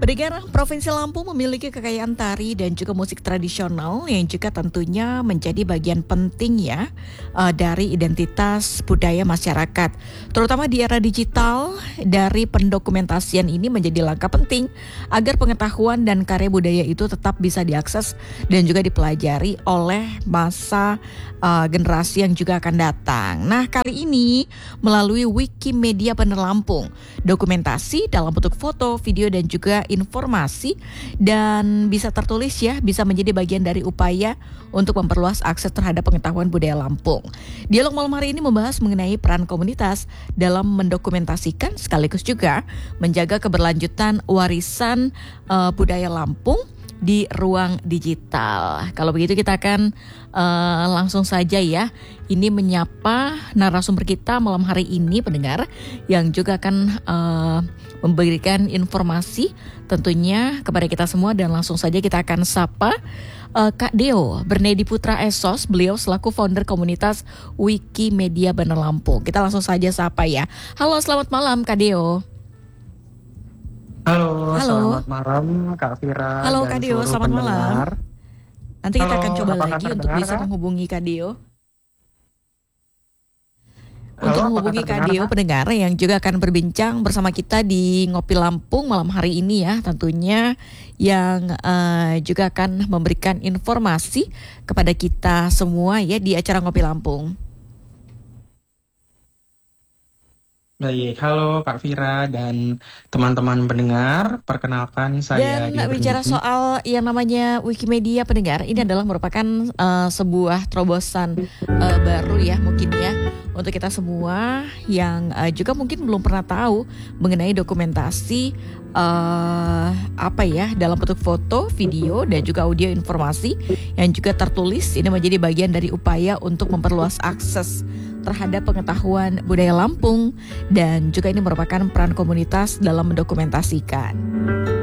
Pendengar, Provinsi Lampung memiliki kekayaan tari dan juga musik tradisional yang juga tentunya menjadi bagian penting ya dari identitas budaya masyarakat. Terutama di era digital, dari pendokumentasian ini menjadi langkah penting agar pengetahuan dan karya budaya itu tetap bisa diakses dan juga dipelajari oleh masa generasi yang juga akan datang. Nah, kali ini melalui Wikimedia Bener Lampung, dokumentasi dalam bentuk foto, video dan juga informasi dan bisa tertulis ya, bisa menjadi bagian dari upaya untuk memperluas akses terhadap pengetahuan budaya Lampung. Dialog malam hari ini membahas mengenai peran komunitas dalam mendokumentasikan sekaligus juga menjaga keberlanjutan warisan budaya Lampung di ruang digital. Kalau begitu kita akan langsung saja ya, ini menyapa narasumber kita malam hari ini, pendengar, yang juga akan memberikan informasi tentunya kepada kita semua. Dan langsung saja kita akan sapa Kak Deo Bernedi Putra Esos, beliau selaku founder komunitas Wikimedia Bener Lampung. Kita langsung saja sapa ya. Halo, selamat malam Kak Deo. Halo, selamat malam Kak Fira. Halo dan Kak Deo, selamat malam. Nanti kita akan coba apakah lagi untuk terdengar, bisa Kak? menghubungi Kak Deo. Halo, Untuk apakah menghubungi Kak terdengar, Deo, Kak? pendengar yang juga akan berbincang bersama kita di Ngopi Lampung malam hari ini ya, tentunya yang juga akan memberikan informasi kepada kita semua ya di acara Ngopi Lampung. Baik, halo Kak Fira dan teman-teman pendengar. Perkenalkan saya Dan Dio bicara Bernedi. soal yang namanya Wikimedia, pendengar, ini adalah merupakan sebuah terobosan baru ya mungkin ya untuk kita semua yang juga mungkin belum pernah tahu mengenai dokumentasi apa ya dalam bentuk foto, video dan juga audio informasi yang juga tertulis. Ini menjadi bagian dari upaya untuk memperluas akses terhadap pengetahuan budaya Lampung dan juga ini merupakan peran komunitas dalam mendokumentasikan.